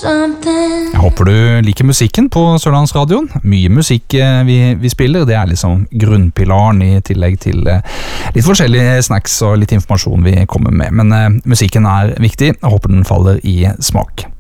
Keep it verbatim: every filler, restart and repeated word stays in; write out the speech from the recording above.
something. Jeg håper du liker musikken på Sørlandsradioen. Mye musikk vi, vi spiller, det er liksom grunnpilaren i tillegg til litt forskjellige snacks og litt informasjon vi kommer med. Men uh, musikken er viktig, jeg håper den faller i smak.